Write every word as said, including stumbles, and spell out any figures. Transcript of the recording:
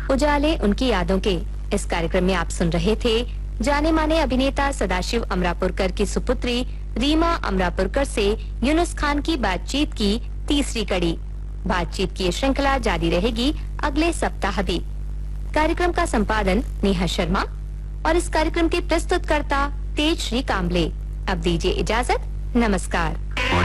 उजाले उनकी यादों के इस कार्यक्रम में आप सुन रहे थे जाने माने अभिनेता सदाशिव अमरापुरकर की सुपुत्री रीमा अमरापुरकर से यूनुस खान की बातचीत की तीसरी कड़ी। बातचीत की ये श्रृंखला जारी रहेगी अगले सप्ताह भी। कार्यक्रम का संपादन नेहा शर्मा और इस कार्यक्रम के प्रस्तुतकर्ता तेज श्री काम्बले। अब दीजिए इजाजत, नमस्कार।